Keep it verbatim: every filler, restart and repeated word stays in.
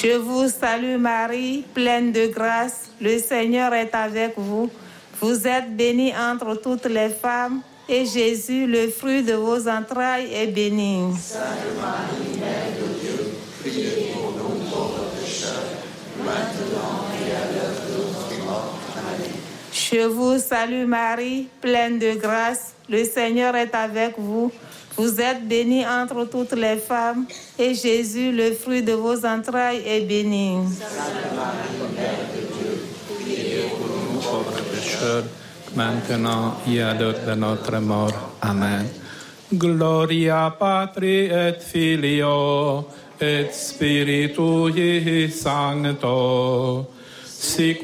Je vous salue Marie, pleine de grâce, le Seigneur est avec vous. Vous êtes bénie entre toutes les femmes, et Jésus, le fruit de vos entrailles, est béni. Sainte Marie, Mère de Dieu, priez pour nous pauvres pécheurs, maintenant et à l'heure de notre mort. Amen. Je vous salue Marie, pleine de grâce, le Seigneur est avec vous. Vous êtes bénie entre toutes les femmes, et Jésus, le fruit de vos entrailles, est béni. Sainte Marie, Mère de Dieu, priez pour nous pauvres pécheurs, maintenant et à l'heure de notre mort. Amen. Gloria Patri et Filio et Spiritui Sancto, sic